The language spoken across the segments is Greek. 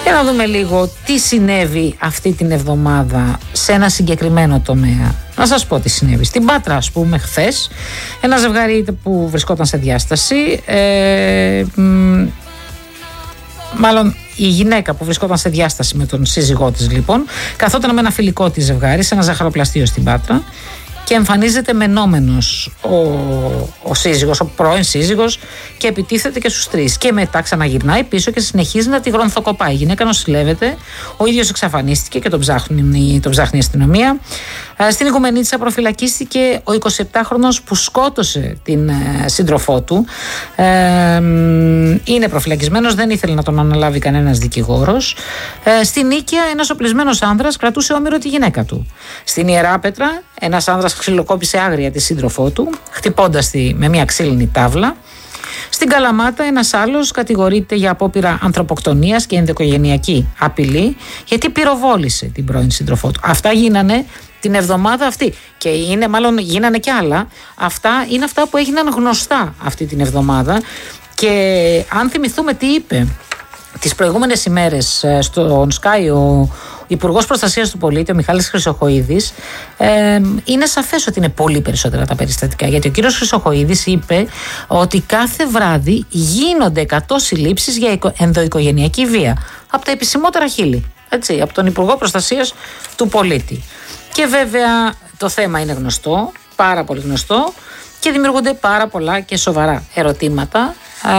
Για να δούμε λίγο τι συνέβη αυτή την εβδομάδα σε ένα συγκεκριμένο τομέα. Να σας πω τι συνέβη. Στην Πάτρα, ας πούμε, χθες, ένα ζευγάρι που βρισκόταν σε διάσταση, μάλλον η γυναίκα που βρισκόταν σε διάσταση με τον σύζυγό της, λοιπόν, καθόταν με ένα φιλικό της ζευγάρι σε ένα ζαχαροπλαστείο στην Πάτρα και εμφανίζεται μενόμενος ο σύζυγος, ο πρώην σύζυγος, και επιτίθεται και στους τρεις. Και μετά ξαναγυρνάει πίσω και συνεχίζει να τη γρονθοκοπάει. Η γυναίκα νοσηλεύεται, ο ίδιος εξαφανίστηκε και τον ψάχνει η αστυνομία. Στην Οικουμενίτσα προφυλακίστηκε ο 27χρονος που σκότωσε την σύντροφό του. Είναι προφυλακισμένος, δεν ήθελε να τον αναλάβει κανένας δικηγόρος. Στην Νίκαια, ένας οπλισμένος άνδρας κρατούσε όμηρο τη γυναίκα του. Στην Ιεράπετρα, ένας άνδρας ξυλοκόπησε άγρια τη σύντροφό του, χτυπώντας τη με μια ξύλινη τάβλα. Στην Καλαμάτα, ένας άλλος κατηγορείται για απόπειρα ανθρωποκτονίας και ενδοοικογενειακή απειλή, γιατί πυροβόλησε την πρώην σύντροφό του. Αυτά γίνανε την εβδομάδα αυτή. Και γίνανε κι άλλα. Αυτά είναι αυτά που έγιναν γνωστά αυτή την εβδομάδα. Και αν θυμηθούμε τι είπε τις προηγούμενες ημέρες στον Sky ο Υπουργός Προστασίας του Πολίτη, ο Μιχάλης Χρυσοχοΐδης, είναι σαφές ότι είναι πολύ περισσότερα τα περιστατικά. Γιατί ο κύριος Χρυσοχοΐδης είπε ότι κάθε βράδυ γίνονται 100 συλλήψεις για ενδοοικογενειακή βία. Από τα επισημότερα χείλη. Έτσι, από τον Υπουργό Προστασίας του Πολίτη. Και βέβαια το θέμα είναι γνωστό, πάρα πολύ γνωστό, και δημιουργούνται πάρα πολλά και σοβαρά ερωτήματα,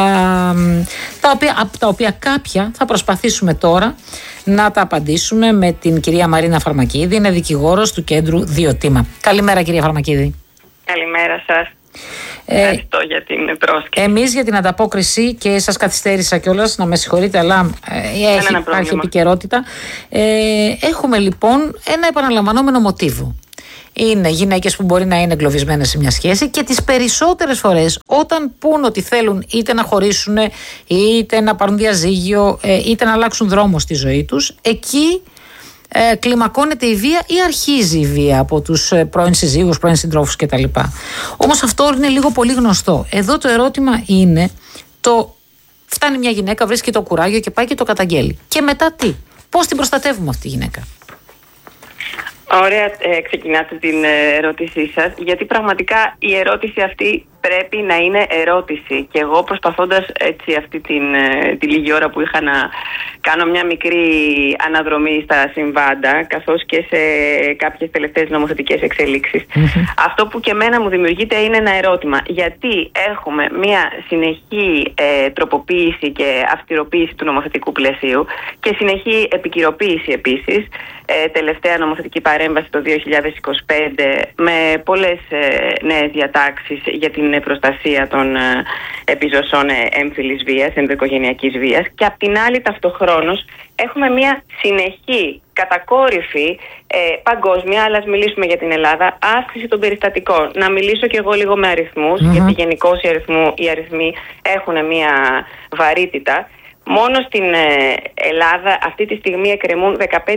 από τα οποία κάποια θα προσπαθήσουμε τώρα να τα απαντήσουμε με την κυρία Μαρίνα Φαρμακίδη, είναι δικηγόρος του Κέντρου Διωτήμα. Καλημέρα, κυρία Φαρμακίδη. Καλημέρα σας. Ευχαριστώ για την πρόσκληση. Εμείς για την ανταπόκριση, και σας καθυστέρησα κιόλας, να με συγχωρείτε, αλλά υπάρχει επικαιρότητα. Έχουμε λοιπόν ένα επαναλαμβανόμενο μοτίβο. Είναι γυναίκες που μπορεί να είναι εγκλωβισμένες σε μια σχέση και τις περισσότερες φορές όταν πούν ότι θέλουν είτε να χωρίσουν, είτε να πάρουν διαζύγιο, είτε να αλλάξουν δρόμο στη ζωή τους, εκεί κλιμακώνεται η βία ή αρχίζει η βία από τους πρώην συζύγους, πρώην συντρόφους κτλ. Όμως αυτό είναι λίγο πολύ γνωστό. Εδώ το ερώτημα είναι φτάνει μια γυναίκα, βρίσκει το κουράγιο και πάει και το καταγγέλει. Και μετά τι? Πώς την προστατεύουμε αυτή τη γυναίκα? Ωραία, ξεκινάτε την ερώτησή σας, γιατί πραγματικά η ερώτηση αυτή πρέπει να είναι ερώτηση. Και εγώ, προσπαθώντας έτσι αυτή τη λίγη ώρα που είχα να κάνω μια μικρή αναδρομή στα συμβάντα, καθώς και σε κάποιες τελευταίες νομοθετικές εξελίξεις, αυτό που και εμένα μου δημιουργείται είναι ένα ερώτημα. Γιατί έχουμε μια συνεχή τροποποίηση και αυστηροποίηση του νομοθετικού πλαισίου και συνεχή επικυροποίηση επίσης, τελευταία νομοθετική παρέμβαση το 2025 με πολλές νέες διατάξεις για την προστασία των επιζωσών έμφυλης βίας, ενδοοικογενειακής βίας, και απ' την άλλη ταυτοχρόνως έχουμε μια συνεχή κατακόρυφη παγκόσμια, αλλά ας μιλήσουμε για την Ελλάδα, αύξηση των περιστατικών. Να μιλήσω κι εγώ λίγο με αριθμούς, γιατί γενικώς οι αριθμοί έχουν μια βαρύτητα. Μόνο στην Ελλάδα αυτή τη στιγμή εκκρεμούν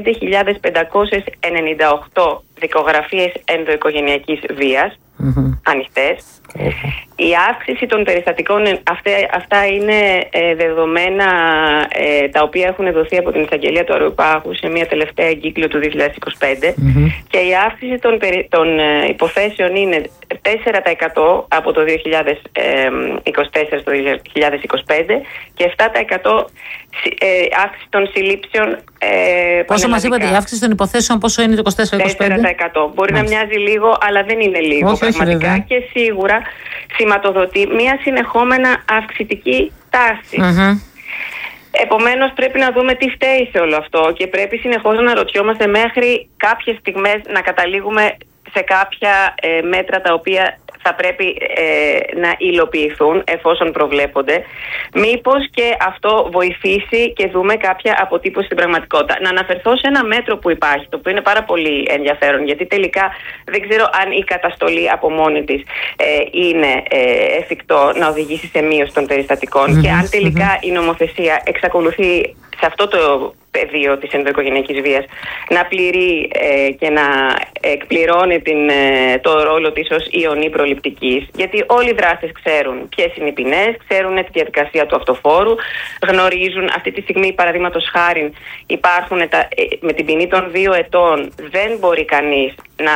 15.598 δικογραφίες ενδοοικογενειακής βίας, ανοιχτές. Η αύξηση των περιστατικών, αυτά είναι δεδομένα τα οποία έχουν δοθεί από την εισαγγελία του Αερουπάγου σε μια τελευταία εγκύκλιο του 2025, και η αύξηση των υποθέσεων είναι 4% από το 2024 στο 2025 και 7% αύξηση των συλλήψεων. Πόσο μας είπατε η αύξηση των υποθέσεων, πόσο είναι το 24-25? 4%. Μπορεί να μοιάζει λίγο, αλλά δεν είναι λίγο πραγματικά, και σίγουρα σηματοδοτεί μια συνεχόμενα αυξητική τάση. Επομένως πρέπει να δούμε τι φταίει σε όλο αυτό και πρέπει συνεχώς να ρωτιόμαστε μέχρι κάποιες στιγμές να καταλήγουμε σε κάποια μέτρα τα οποία θα πρέπει να υλοποιηθούν εφόσον προβλέπονται. Μήπως και αυτό βοηθήσει και δούμε κάποια αποτύπωση στην πραγματικότητα. Να αναφερθώ σε ένα μέτρο που υπάρχει, το οποίο είναι πάρα πολύ ενδιαφέρον, γιατί τελικά δεν ξέρω αν η καταστολή από μόνη της είναι εφικτό να οδηγήσει σε μείωση των περιστατικών, και αν τελικά η νομοθεσία εξακολουθεί σε σε αυτό το πεδίο της ενδοοικογενειακής βίας να πληρεί και να εκπληρώνει το ρόλο της ως ιονή προληπτικής, γιατί όλοι οι δράστες ξέρουν ποιες είναι οι ποινές, ξέρουν τη διαδικασία του αυτοφόρου, γνωρίζουν αυτή τη στιγμή, παραδείγματος χάριν, υπάρχουν με την ποινή των 2 ετών δεν μπορεί κανείς να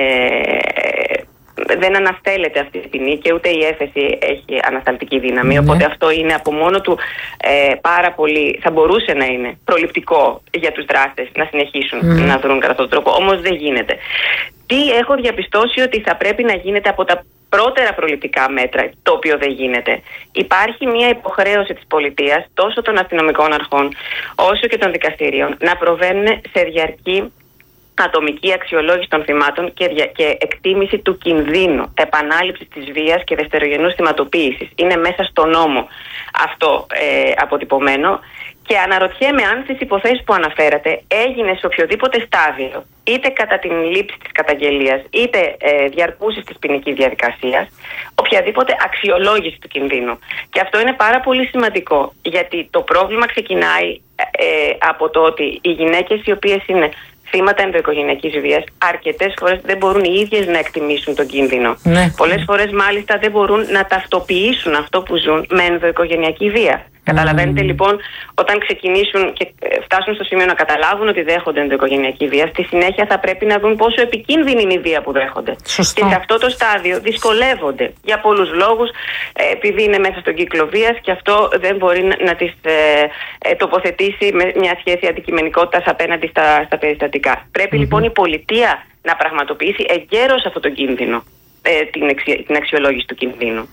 δεν αναστέλλεται αυτή η ποινή και ούτε η έφεση έχει ανασταλτική δύναμη. Οπότε αυτό είναι από μόνο του πάρα πολύ, θα μπορούσε να είναι προληπτικό για τους δράστες να συνεχίσουν να δρουν κατά αυτόν τον τρόπο. Όμως δεν γίνεται. Τι έχω διαπιστώσει ότι θα πρέπει να γίνεται από τα πρώτερα προληπτικά μέτρα, το οποίο δεν γίνεται. Υπάρχει μια υποχρέωση της πολιτείας, τόσο των αστυνομικών αρχών όσο και των δικαστηρίων, να προβαίνουν σε διαρκή ατομική αξιολόγηση των θυμάτων και εκτίμηση του κινδύνου επανάληψης της βίας και δευτερογενούς θυματοποίησης. Είναι μέσα στο νόμο αυτό αποτυπωμένο και αναρωτιέμαι αν στις υποθέσεις που αναφέρατε έγινε σε οποιοδήποτε στάδιο, είτε κατά την λήψη της καταγγελίας, είτε διαρκούσης της ποινικής διαδικασίας, οποιαδήποτε αξιολόγηση του κινδύνου. Και αυτό είναι πάρα πολύ σημαντικό, γιατί το πρόβλημα ξεκινάει από το ότι οι γυναίκες οι οποίες είναι θύματα ενδοοικογενειακής βίας, αρκετές φορές δεν μπορούν οι ίδιες να εκτιμήσουν τον κίνδυνο. Πολλές φορές μάλιστα δεν μπορούν να ταυτοποιήσουν αυτό που ζουν με ενδοοικογενειακή βία. Καταλαβαίνετε λοιπόν, όταν ξεκινήσουν και φτάσουν στο σημείο να καταλάβουν ότι δέχονται ενδοοικογενειακή βία, στη συνέχεια θα πρέπει να δουν πόσο επικίνδυνη είναι η βία που δέχονται. Σωστό. Και σε αυτό το στάδιο δυσκολεύονται για πολλούς λόγους, επειδή είναι μέσα στον κύκλο βίας και αυτό δεν μπορεί να τις τοποθετήσει με μια σχέση αντικειμενικότητας απέναντι στα περιστατικά. Πρέπει λοιπόν η πολιτεία να πραγματοποιήσει εγκαίρως αυτόν τον κίνδυνο, την αξιολόγηση του κινδύνου.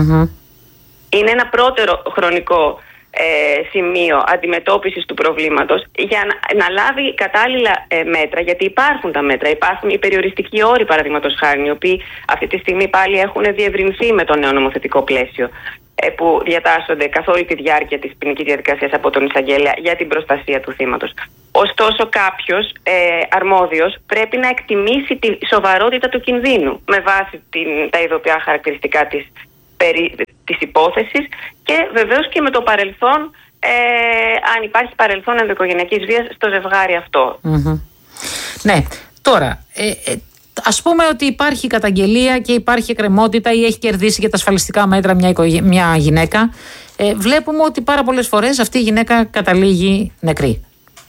Είναι ένα πρώτερο χρονικό σημείο αντιμετώπισης του προβλήματος για να λάβει κατάλληλα μέτρα, γιατί υπάρχουν τα μέτρα, υπάρχουν οι περιοριστικοί όροι, παραδείγματος χάρη, οι οποίοι αυτή τη στιγμή πάλι έχουν διευρυνθεί με το νέο νομοθετικό πλαίσιο, που διατάσσονται καθ' όλη τη διάρκεια της ποινικής διαδικασίας από τον εισαγγελέα για την προστασία του θύματος. Ωστόσο κάποιος αρμόδιος πρέπει να εκτιμήσει τη σοβαρότητα του κινδύνου με βάση τα ειδοποιά χαρακτηριστικά της υπόθεσης και βεβαίως και με το παρελθόν, αν υπάρχει παρελθόν ενδοοικογενειακής βίας στο ζευγάρι αυτό. Ναι, τώρα ας πούμε ότι υπάρχει καταγγελία και υπάρχει εκκρεμότητα ή έχει κερδίσει και τα ασφαλιστικά μέτρα μια γυναίκα. Βλέπουμε ότι πάρα πολλές φορές αυτή η γυναίκα καταλήγει νεκρή.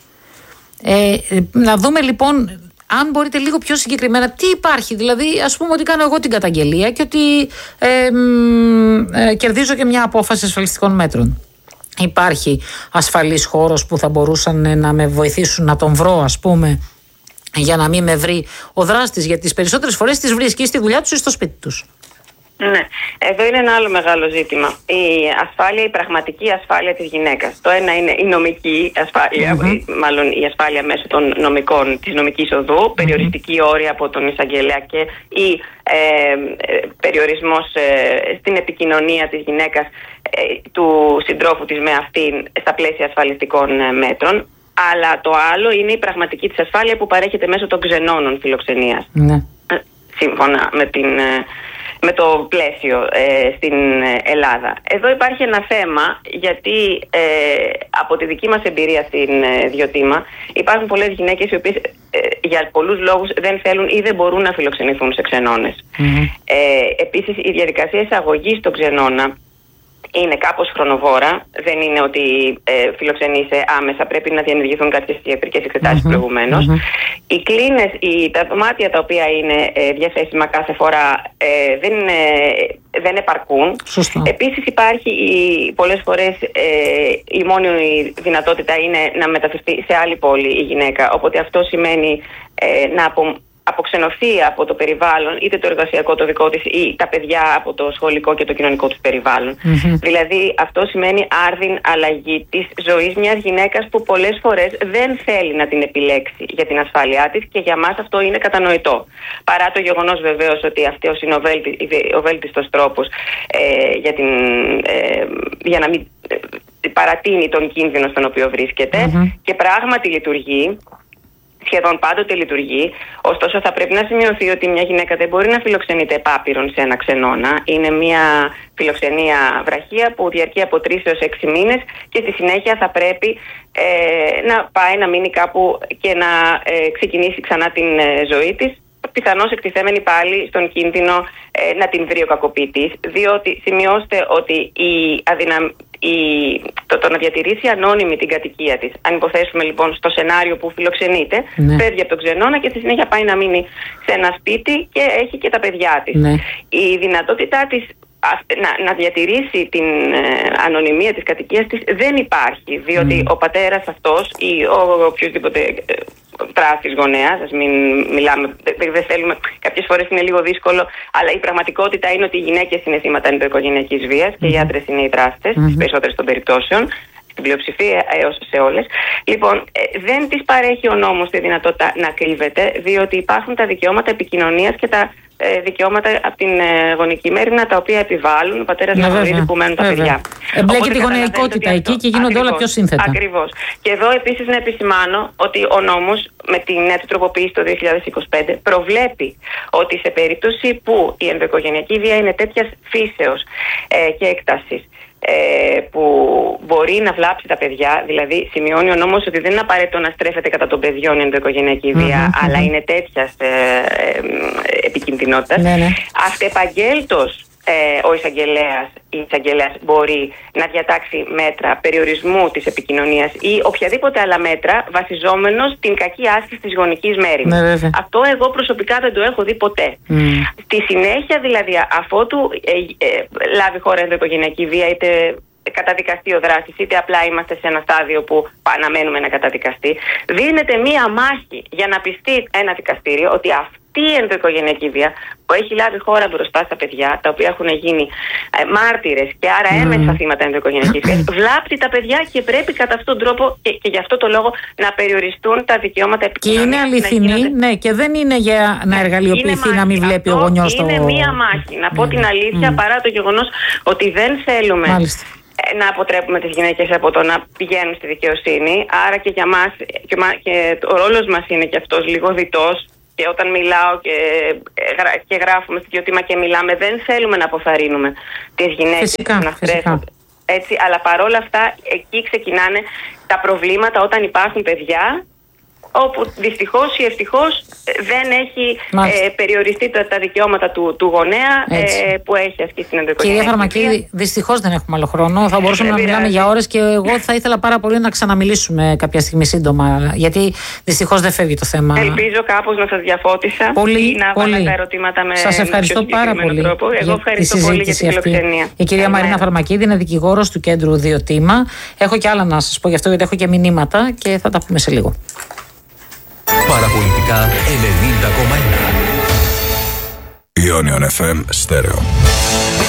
Να δούμε λοιπόν, αν μπορείτε λίγο πιο συγκεκριμένα, τι υπάρχει. Δηλαδή, ας πούμε ότι κάνω εγώ την καταγγελία και ότι κερδίζω και μια απόφαση ασφαλιστικών μέτρων. Υπάρχει ασφαλής χώρος που θα μπορούσαν να με βοηθήσουν να τον βρω, ας πούμε, για να μην με βρει ο δράστης, γιατί τις περισσότερες φορές τις βρίσκει στη δουλειά τους ή στο σπίτι τους. Ναι, εδώ είναι ένα άλλο μεγάλο ζήτημα. Η ασφάλεια, η πραγματική ασφάλεια της γυναίκας. Το ένα είναι η νομική ασφάλεια, μάλλον η ασφάλεια μέσω των νομικών, της νομικής οδού, περιοριστική όρια από τον εισαγγελέα και ή περιορισμός στην επικοινωνία της γυναίκας, του συντρόφου της με αυτήν στα πλαίσια ασφαλιστικών μέτρων. Αλλά το άλλο είναι η πραγματική της ασφάλεια που παρέχεται μέσω των ξενώνων φιλοξενίας. Σύμφωνα με το πλαίσιο στην Ελλάδα. Εδώ υπάρχει ένα θέμα, γιατί από τη δική μας εμπειρία στην Διοτήμα υπάρχουν πολλές γυναίκες οι οποίες για πολλούς λόγους δεν θέλουν ή δεν μπορούν να φιλοξενηθούν σε ξενώνες. Επίσης η διαδικασία εισαγωγής στον ξενώνα είναι κάπως χρονοβόρα. Δεν είναι ότι φιλοξενείσαι άμεσα. Πρέπει να διενεργηθούν κάποιες ιατρικές εξετάσεις προηγουμένως. Οι κλίνες, τα δωμάτια τα οποία είναι διαθέσιμα κάθε φορά δεν επαρκούν. Επίσης υπάρχει πολλές φορές η μόνη δυνατότητα είναι να μεταφερθεί σε άλλη πόλη η γυναίκα. Οπότε αυτό σημαίνει να αποξενωθεί από το περιβάλλον, είτε το εργασιακό το δικό της ή τα παιδιά από το σχολικό και το κοινωνικό τους περιβάλλον. Δηλαδή αυτό σημαίνει άρδιν αλλαγή της ζωής μιας γυναίκας που πολλές φορές δεν θέλει να την επιλέξει για την ασφάλειά της και για μας αυτό είναι κατανοητό. Παρά το γεγονός βεβαίως ότι αυτός είναι ο βέλτιστος τρόπος για να μην παρατείνει τον κίνδυνο στον οποίο βρίσκεται και πράγματι λειτουργεί. σχεδόν πάντοτε λειτουργεί. Ωστόσο, θα πρέπει να σημειωθεί ότι μια γυναίκα δεν μπορεί να φιλοξενείται επάπειρον σε ένα ξενώνα. Είναι μια φιλοξενία βραχία που διαρκεί από 3 έως 6 μήνες και στη συνέχεια θα πρέπει να πάει να μείνει κάπου και να ξεκινήσει ξανά την ζωή της, πιθανώς εκτιθέμενη πάλι στον κίνδυνο να την βρει ο κακοποιητής, διότι σημειώστε ότι το να διατηρήσει ανώνυμη την κατοικία της, αν υποθέσουμε λοιπόν στο σενάριο που φιλοξενείται, φεύγει από τον ξενώνα και στη συνέχεια πάει να μείνει σε ένα σπίτι και έχει και τα παιδιά της. Η δυνατότητά της να διατηρήσει την ανωνυμία της κατοικίας της δεν υπάρχει, διότι ο πατέρας αυτός ή ο οποιοδήποτε τράστης γονέας, ας μην μιλάμε, δεν θέλουμε, κάποιες φορές είναι λίγο δύσκολο, αλλά η πραγματικότητα είναι ότι οι γυναίκες είναι θύματα ενδοοικογενειακής βίας και οι άντρες είναι οι δράστες, στις περισσότερες των περιπτώσεων, στην πλειοψηφία έως σε όλες. Λοιπόν, δεν της παρέχει ο νόμος τη δυνατότητα να κρύβεται, διότι υπάρχουν τα δικαιώματα επικοινωνίας και τα δικαιώματα από την γονική μέρημνα, τα οποία επιβάλλουν ο πατέρας να γνωρίζει που μένουν τα παιδιά. Εμπλέκει τη γονεϊκότητα εκεί και γίνονται όλα πιο σύνθετα. Ακριβώς. Και εδώ επίσης να επισημάνω ότι ο νόμος με την νέα του τροποποίηση το 2025 προβλέπει ότι σε περίπτωση που η ενδοοικογενειακή βία είναι τέτοιας φύσεως και έκτασης που μπορεί να βλάψει τα παιδιά, δηλαδή σημειώνει ο νόμος ότι δεν είναι απαραίτητο να στρέφεται κατά των παιδιών η ενδοοικογενειακή βία, αλλά είναι τέτοιας επικινδυνότητας. Αυτεπαγγέλτος ο εισαγγελέας ή η εισαγγελέας μπορεί να διατάξει μέτρα περιορισμού της επικοινωνίας ή οποιαδήποτε άλλα μέτρα βασιζόμενος στην κακή άσκηση της γονικής μέριμνας. Αυτό εγώ προσωπικά δεν το έχω δει ποτέ. Στη συνέχεια δηλαδή, αφότου λάβει χώρα ενδοοικογενειακή βία, είτε καταδικαστεί ο δράστης, είτε απλά είμαστε σε ένα στάδιο που αναμένουμε να καταδικαστεί, δίνεται μία μάχη για να πιστεί ένα δικαστήριο ότι αυτή η ενδοοικογενειακή βία που έχει λάβει χώρα μπροστά στα παιδιά, τα οποία έχουν γίνει μάρτυρες και άρα έμεσα θύματα ενδοοικογενειακής βίας, βλάπτει τα παιδιά και πρέπει κατά αυτόν τον τρόπο και γι' αυτό το λόγο να περιοριστούν τα δικαιώματα επικοινωνίας. Και είναι αληθινή, ναι, και δεν είναι για να εργαλειοποιηθεί, να μην βλέπει ο γονιός το. Είναι μία μάχη. Να πω την αλήθεια, παρά το γεγονός ότι δεν θέλουμε να αποτρέπουμε τις γυναίκες από το να πηγαίνουν στη δικαιοσύνη. Άρα και για μας, και ο ρόλος μας είναι και αυτός λίγο διτός. Και όταν μιλάω και γράφουμε στοιχειότημα και μιλάμε, δεν θέλουμε να αποθαρρύνουμε τις γυναίκες να στρέφονται. Έτσι, αλλά παρόλα αυτά εκεί ξεκινάνε τα προβλήματα όταν υπάρχουν παιδιά, όπου δυστυχώς ή ευτυχώς δεν έχει περιοριστεί τα δικαιώματα του γονέα που έχει ασκήσει την ενδοοικογενειακή. Κυρία Φαρμακίδη, δυστυχώς δεν έχουμε άλλο χρόνο. Θα μπορούσαμε να μιλάμε για ώρες και εγώ θα ήθελα πάρα πολύ να ξαναμιλήσουμε κάποια στιγμή σύντομα, γιατί δυστυχώς δεν φεύγει το θέμα. Ελπίζω κάπως να σας διαφώτισα ή να βάλω τα ερωτήματα με σας ευχαριστώ πάρα πολύ τρόπο. Εγώ ευχαριστώ πολύ για την φιλοξενία. Η κυρία Μαρίνα Φαρμακίδη είναι δικηγόρος του Κέντρου Διοτήμα. Έχω και άλλα να σας πω γι' αυτό, γιατί έχω και μηνύματα και θα τα πούμε σε λίγο. Παραπολιτικά 90,1. Ionion FM Stereo.